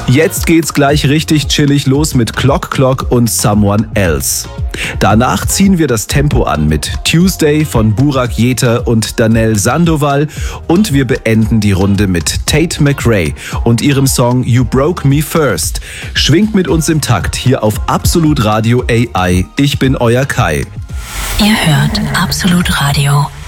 Jetzt geht's gleich richtig chillig los mit Clock Clock und Someone Else. Danach ziehen wir das Tempo an mit Tuesday von Burak Jeter und Danelle Sandoval und wir beenden die Runde mit Tate McRae und ihrem Song You Broke Me First. Schwingt mit uns im Takt hier auf Absolut Radio AI. Ich bin euer Kai. Ihr hört Absolut Radio